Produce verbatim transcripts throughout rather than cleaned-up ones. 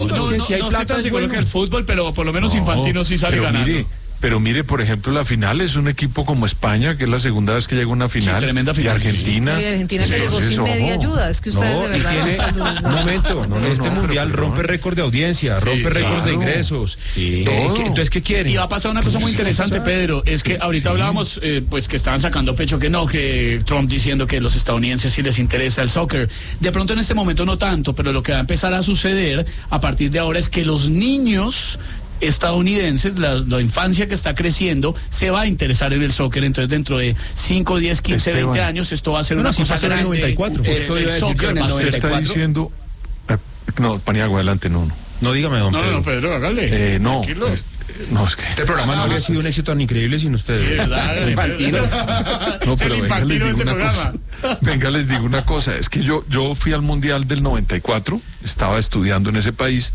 mundo. No, es que no, si hay no plata estoy tan es seguro bueno. que el fútbol, pero por lo menos No, Infantino sí sale pero ganando. Mire, pero mire, por ejemplo, la final es un equipo como España, que es la segunda vez que llega a una final. Sí, tremenda final. Y Argentina. Y Argentina que llegó Entonces, sin media ojo. ayuda. Es que ustedes No, de y verdad. tiene, un momento, No, no, este no, mundial pero, rompe perdón. récord de audiencia, Sí, rompe sí, récords de claro. ingresos. Sí. Eh, Todo. ¿qué- entonces, ¿qué quieren? Y va a pasar una cosa muy interesante, Pedro, es que ahorita hablábamos, eh, pues que estaban sacando pecho que no, que Trump diciendo que los estadounidenses sí les interesa el soccer. De pronto en este momento no tanto, pero lo que va a empezar a suceder a partir de ahora es que los niños estadounidenses, la, la infancia que está creciendo, se va a interesar en el soccer. Entonces dentro de cinco, diez, quince, Esteban. veinte años esto va a ser No, una así cosa pasó en el grande. noventa y cuatro. El, Eso el iba a decir soccer yo, en el más Usted está diciendo... eh, no, Paniagua, adelante, no, no. No, dígame, don No, Pedro. no, Pedro, hágale. Eh, no, Tranquilo. es- no, es que... Este programa no habría sido un éxito tan increíble sin ustedes. Sí, ¿verdad? Infantino. No, Es el pero venga, les infantino de digo este una programa. cosa. Venga, les digo una cosa. Es que yo, yo fui al Mundial del noventa y cuatro, estaba estudiando en ese país,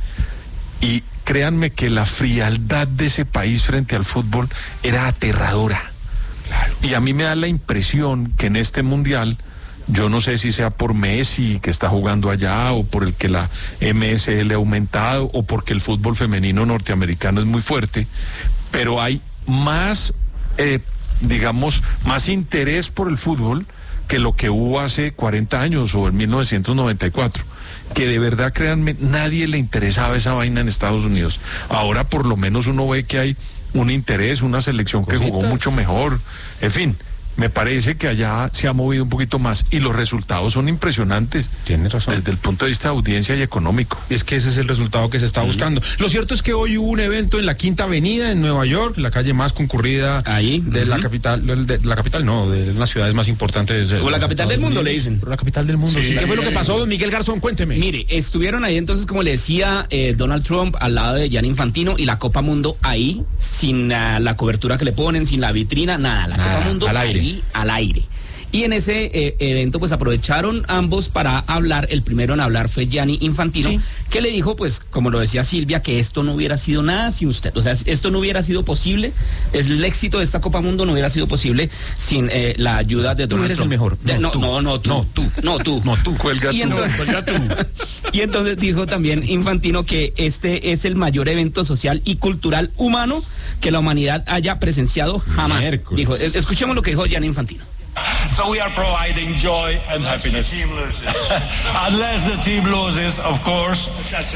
y créanme que la frialdad de ese país frente al fútbol era aterradora. Claro. Y a mí me da la impresión que en este Mundial, yo no sé si sea por Messi que está jugando allá, o por el que la M S L ha aumentado, o porque el fútbol femenino norteamericano es muy fuerte, pero hay más, eh, digamos, más interés por el fútbol que lo que hubo hace cuarenta años o en mil novecientos noventa y cuatro. Que de verdad, créanme, nadie le interesaba esa vaina en Estados Unidos. Ahora por lo menos uno ve que hay un interés, una selección que jugó mucho mejor. En fin, me parece que allá se ha movido un poquito más y los resultados son impresionantes. Tiene razón. Desde el punto de vista de audiencia y económico. Y es que ese es el resultado que se está buscando. Lo cierto es que hoy hubo un evento en la Quinta Avenida en Nueva York, la calle más concurrida Ahí, de la ujú. capital, de la capital no, de las ciudades más importantes. de O la los capital del Estados mundo, Unidos. le dicen. La capital del mundo. Sí. Sí. ¿Qué fue lo que pasó, don Miguel Garzón? Cuénteme. Mire, estuvieron ahí entonces, como le decía, eh, Donald Trump al lado de Gianni Infantino y la Copa Mundo ahí, sin uh, la cobertura que le ponen, sin la vitrina, nada. La Nada, Copa Mundo al aire. ahí, al aire. Y en ese eh, evento pues aprovecharon ambos para hablar. El primero en hablar fue Gianni Infantino, Sí. que le dijo, pues como lo decía Silvia, que esto no hubiera sido nada sin usted. O sea, esto no hubiera sido posible, es el éxito de esta Copa Mundo no hubiera sido posible sin eh, la ayuda de Tú Donald eres Trump. el mejor. De- No, no, tú. no, no, tú. No, tú. No, tú. No, tú, cuelga Y tú. entonces- Cuelga tú. Y entonces dijo también Infantino que este es el mayor evento social y cultural humano que la humanidad haya presenciado jamás. Miércoles. Dijo, es- escuchemos lo que dijo Gianni Infantino. So we are providing joy and happiness. Unless the team loses, of course.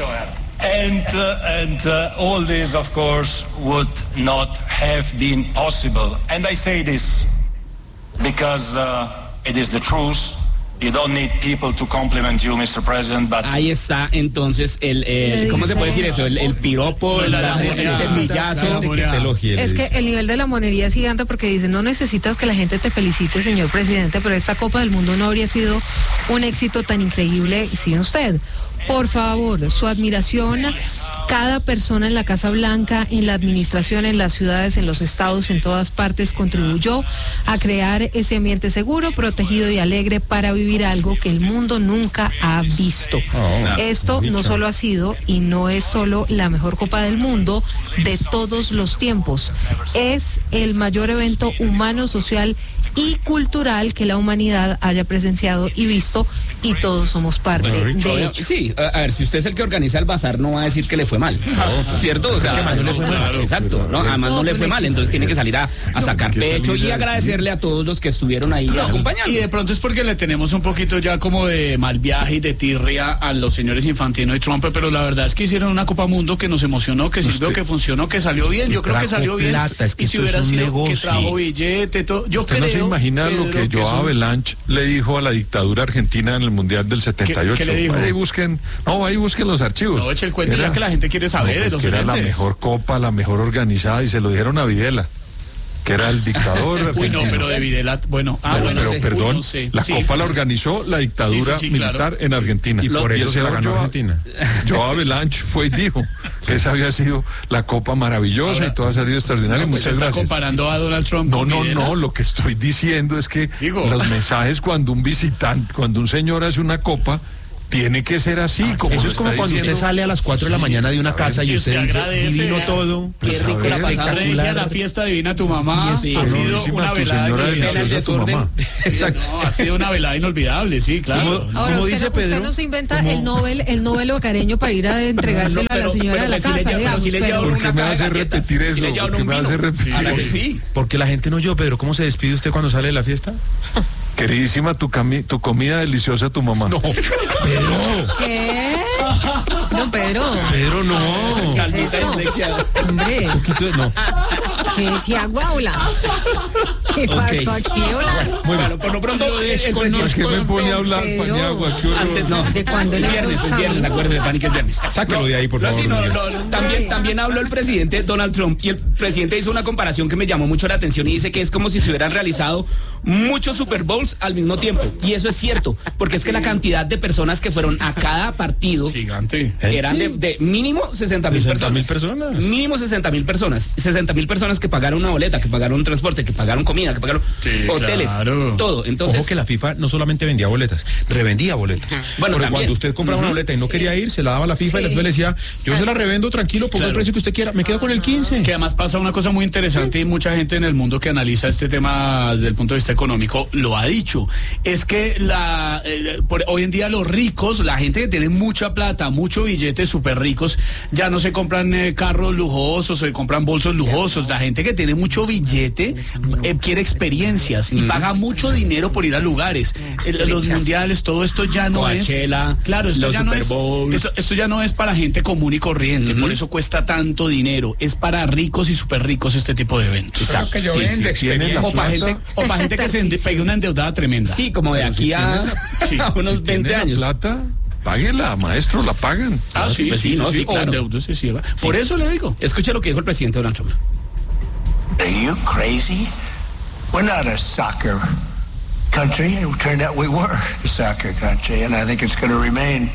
And uh, and uh, all this, of course, would not have been possible. And I say this because uh, it is the truth. You don't need people to compliment you, mister President, but Ahí está entonces el, el- Le ¿cómo se dice- puede decir eso? El, el piropo, el, La- la- el la- cepillizo. la- Que te elogie, le Es que dice. el nivel de la monería es gigante porque dicen, no necesitas que la gente te felicite, señor presidente, pero esta Copa del Mundo no habría sido un éxito tan increíble sin usted. Por favor, su admiración, cada persona en la Casa Blanca, en la administración, en las ciudades, en los estados, en todas partes, contribuyó a crear ese ambiente seguro, protegido y alegre para vivir algo que el mundo nunca ha visto. Oh, Esto no dicho. solo ha sido y no es solo la mejor Copa del Mundo de todos los tiempos, es el mayor evento humano, social y cultural que la humanidad haya presenciado y visto, y todos somos parte de ello. Sí, a, a ver, si usted es el que organiza el bazar, no va a decir que le fue mal, ¿cierto? O sea, que además no le fue mal. claro, exacto, ¿no? Además no le fue mal, entonces tiene que salir a, a sacar que pecho salir y a agradecerle a todos los que estuvieron ahí acompañando. Y de pronto es porque le tenemos un poquito ya como de mal viaje y de tirria a los señores Infantino y Trump, pero la verdad es que hicieron una Copa Mundo que nos emocionó, que sirvió, Usted- que funcionó, que salió bien. que Yo creo que trajo salió bien. plata, es que y si esto hubiera es un sido que negocio. trajo billete, todo. Yo Usted creo, no se imagina Pedro, lo que es Joao un- Avalanche le dijo a la dictadura argentina en el Mundial del setenta y ocho. ¿Qué- qué le dijo? Ahí busquen, no, ahí busquen los archivos. No, eche el cuento ya que la gente quiere saber, No, pues los que era la oyentes. mejor copa, la mejor organizada, y se lo dijeron a Videla, que era el dictador argentino. Uy, no, pero de Videla, bueno, ah, Pero, bueno, pero sé. perdón, Uy, no sé. la Sí. copa la organizó la dictadura Sí, sí, sí, militar claro. en Argentina. Y por el eso se la señor ganó Joao- Argentina. Joao Avalanche fue y dijo que esa había sido la copa maravillosa. Ahora, y todo ha salido extraordinario. No, pues Muchas está gracias. comparando a Donald Trump No, con no, Videla. no, lo que estoy diciendo es que Digo. los mensajes cuando un visitante, cuando un señor hace una copa, Tiene que ser así, como Eso lo es como está cuando diciendo. usted sale a las cuatro de la mañana de una casa y usted dice, agradece, divino vea. todo. Qué Pues, a rico ver, la pasada. espectacular. La fiesta divina tu mamá, Sí, ha sí. sido Buenísima, una tu velada señora inolvidable. deliciosa, tu mamá. Exacto. No, ha sido una velada inolvidable, sí, claro. ¿Cómo- Ahora, cómo usted, dice no, usted Pedro? no se inventa ¿Cómo? el Nobel, el Nobel hogareño para ir a entregárselo No, a la pero- señora pero de la pues sí le casa, lleva- digamos. pero sí le lleva pero- ¿Por qué una me caja hace de galletas, repetir sí eso? le lleva ¿Por qué un me hace vino. repetir A la que eso? sí. Porque la gente no yo, Pedro, ¿cómo se despide usted cuando sale de la fiesta? Queridísima, tu, cami- tu comida deliciosa, tu mamá. No, Pedro, ¿Qué? No, Pedro. Pedro, no. ¿Qué es Calvita eso? dislexia. Hombre, Un poquito de- no. ¿qué decía Guaula? ¿Qué Ok. pasó aquí, hola? Muy Bueno, bien. por lo pronto, el, el ¿Por presidente... qué me pone a hablar, Pedro. Paniagua? Qué horror. Antes, no, ¿De cuándo es le viernes, es buscamos? viernes, acuérdense, Pani, que es viernes. Sáquelo de ahí, por No, favor. sí, no, Miguel. no, también, también habló el presidente Donald Trump y el presidente hizo una comparación que me llamó mucho la atención y dice que es como si se hubieran realizado muchos Super Bowls al mismo tiempo. Y eso es cierto, porque es que la cantidad de personas que fueron a cada partido Gigante. eran de, de mínimo sesenta mil sesenta personas. mil personas. Mínimo sesenta mil personas. sesenta mil personas que pagaron una boleta, que pagaron transporte, que pagaron comida, que pagaron Sí, hoteles, claro. todo. Entonces, Ojo que la FIFA no solamente vendía boletas, revendía boletas. Bueno, Porque también. cuando usted compraba una boleta y no quería ir, se la daba a la FIFA y la FIFA le decía, yo se la revendo tranquilo, ponga el Claro. precio que usted quiera, me quedo con el quince. Que además pasa una cosa muy interesante y mucha gente en el mundo que analiza este tema desde el punto de vista económico lo ha dicho. Es que la eh, por, hoy en día los ricos, la gente que tiene mucha plata, mucho billete, súper ricos, ya no se compran eh, carros lujosos, se compran bolsos lujosos. La gente que tiene mucho billete eh, quiere experiencias y paga mucho dinero por ir a lugares. Eh, los mundiales, todo esto ya no Coachella, es... Claro, esto los ya no Super es... Bowls. Esto, esto ya no es para gente común y corriente, Ujú. por eso cuesta tanto dinero. Es para ricos y súper ricos este tipo de eventos. Exacto. que yo Sí, vendo sí. Tiene la O para plata. gente, o pa' gente que se ende- pegue una endeudada tremenda. Sí, como de aquí a, Sí, a unos Si tiene veinte la años. plata, páguela, maestro, la pagan. Ah, sí, Pues sí, sí, sí, no, sí, sí, o claro. endeudarse, sí, ¿verdad? Por eso le digo. Escuche lo que dijo el presidente Donald Trump. Are you crazy? We're not a soccer country. It turned out we were a soccer country, and I think it's going to remain.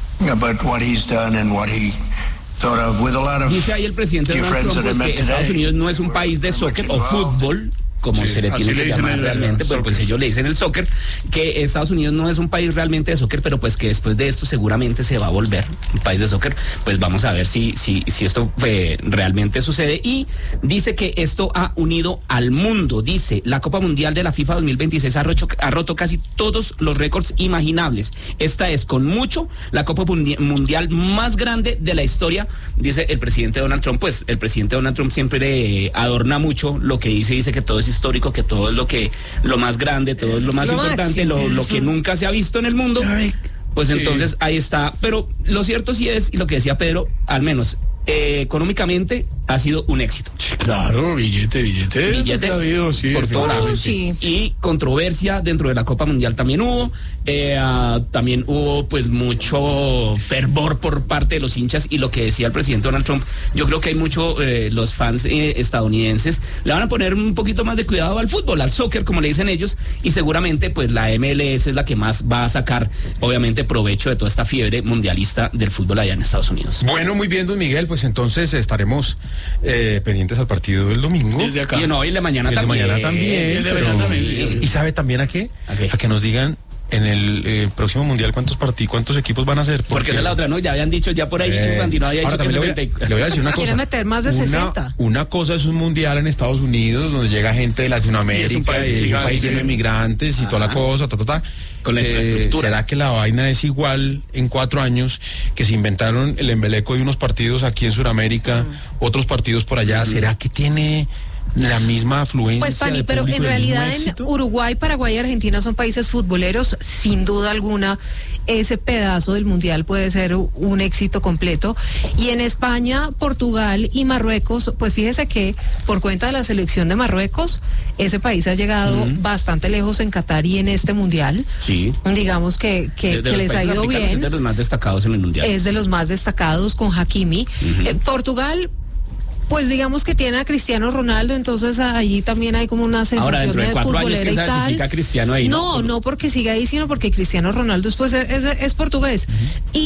But what he's done and what he thought of with a lot of Dice ahí el presidente dear Donald friends Trump that I pues, met que Estados today. Unidos no es un We're país de very soccer much o involved. fútbol, como Sí, se le así tiene le que dicen llamar el- el realmente, pues, pues soccer. ellos le dicen el soccer, que Estados Unidos no es un país realmente de soccer, pero pues que después de esto seguramente se va a volver un país de soccer. Pues vamos a ver si, si, si esto eh, realmente sucede. Y dice que esto ha unido al mundo. Dice, la Copa Mundial de la FIFA dos mil veintiséis ha roto, ha roto casi todos los récords imaginables. Esta es con mucho la Copa Mundi- Mundial más grande de la historia, dice el presidente Donald Trump. Pues el presidente Donald Trump siempre eh, adorna mucho lo que dice, dice que todo es histórico, que todo es lo que lo más grande, todo es lo más Lo importante, máximo. lo, lo que nunca se ha visto en el mundo. Pues Sí. entonces ahí está. Pero lo cierto sí es, y lo que decía Pedro, al menos eh, económicamente ha sido un éxito. Claro, billete, billete. Billete ha habido, sí, por todo lado. efectivamente. sí. Y controversia dentro de la Copa Mundial también hubo. Eh, ah, también hubo pues mucho fervor por parte de los hinchas y lo que decía el presidente Donald Trump, yo creo que hay mucho, eh, los fans eh, estadounidenses le van a poner un poquito más de cuidado al fútbol, al soccer, como le dicen ellos, y seguramente pues la M L S es la que más va a sacar, obviamente, provecho de toda esta fiebre mundialista del fútbol allá en Estados Unidos. Bueno, muy bien, don Miguel, pues entonces estaremos eh, pendientes al partido del domingo. Desde acá. Y no, y el de mañana El de también. mañana también. el de pero- mañana también, sí. ¿Y sabe también a qué? ¿A qué? A que nos digan en el eh, próximo mundial cuántos partidos, cuántos equipos van a ser. Porque esa es la otra, ¿no? Ya habían dicho, ya por ahí, Eh, Infantino había ahora dicho que también le voy, a, noventa y- le voy a decir una cosa. Quiere meter más de Una- sesenta. Una cosa es un mundial en Estados Unidos donde llega gente de Latinoamérica, Y es un país y es un gigante. país lleno de migrantes y toda la Ajá. cosa, ta, ta, ta. Con la Eh, infraestructura. ¿Será que la vaina es igual en cuatro años que se inventaron el embeleco de unos partidos aquí en Sudamérica, otros partidos por allá? ¿Será que tiene la misma afluencia? Pues Pani, de pero público en y el mismo realidad en éxito? Uruguay, Paraguay y Argentina son países futboleros, sin duda alguna ese pedazo del mundial puede ser u- un éxito completo. Y en España, Portugal y Marruecos, pues fíjese que por cuenta de la selección de Marruecos, ese país ha llegado bastante lejos en Qatar y en este mundial. Sí. Digamos que, que, De- de que los les ha países ido africanos bien. Es de los más destacados en el mundial. Es de los más destacados con Hakimi. Ujú. Eh, Portugal, pues digamos que tiene a Cristiano Ronaldo, entonces allí también hay como una sensación Ahora, dentro de de cuatro años, futbolera quién y sabe si tal. siga Cristiano ahí, ¿no? no, Por- no porque siga ahí, sino porque Cristiano Ronaldo después es, es, es portugués. Y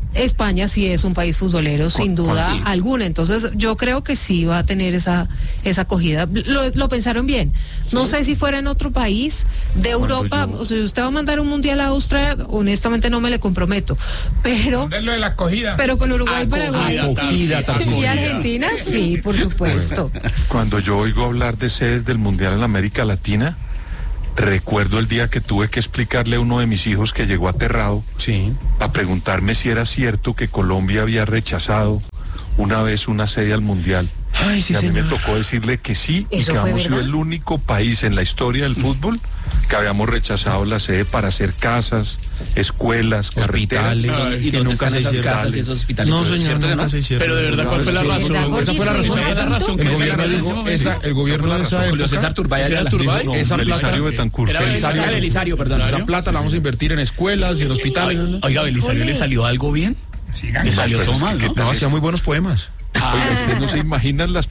España sí es un país futbolero, sin duda sí. alguna. Entonces, yo creo que sí va a tener esa esa acogida. Lo, lo pensaron bien. No sé si fuera en otro país de Europa, yo... o sea, si usted va a mandar un mundial a Austria, honestamente no me le comprometo. Pero, lo de la acogida. pero con Uruguay, Paraguay Acogida, y Argentina, sí, por supuesto. Cuando yo oigo hablar de sedes del Mundial en América Latina, recuerdo el día que tuve que explicarle a uno de mis hijos que llegó aterrado Sí. a preguntarme si era cierto que Colombia había rechazado una vez una sede al Mundial. Ay, sí, y a mí señor. me tocó decirle que sí, y ¿Eso que fue habíamos sido verdad? el único país en la historia del fútbol que habíamos rechazado la sede para hacer casas, escuelas, Hospitales. carreteras. ¿Y que dónde nunca están se esas hicieron. casas y esos hospitales? No, señor, ¿Cierto que nunca no? se hicieron. Pero de verdad, ¿cuál fue la Sí, razón? ¿verdad, Esa fue la razón. Gordillo? Esa es la razón. El que gobierno se dijo, ganó. esa, el gobierno de esa Julio época, César Turbay. ¿César era la- Turbay? no, Esa Belisario plata, Betancur. Era Belisario, Belisario, Belisario, perdón. Esa plata la vamos a invertir en escuelas y en hospitales. Oiga, Belisario, ¿le salió algo bien? Le salió pero todo es que mal, qué ¿no? tal No, hacía muy buenos poemas. Oiga, ustedes no se imaginan las